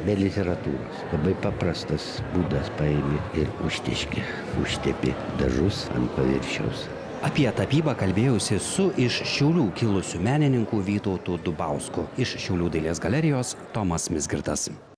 be literatūros. Labai paprastas būdas paėmė ir užtepi dažus ant paviršiaus. Apie tapybą kalbėjausi su iš Šiaulių kilusiu menininku Vytautu Dubausku. Iš Šiaulių dailės galerijos Tomas Mizgirdas.